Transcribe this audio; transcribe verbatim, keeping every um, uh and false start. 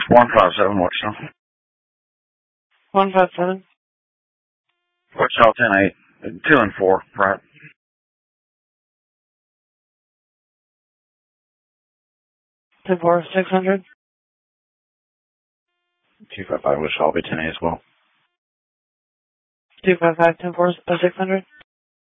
one five seven, what's up? one five seven. What's all ten eight? two and four, right? ten four, six hundred. two five five, which I'll be ten eight as well. two five five, ten four, six hundred.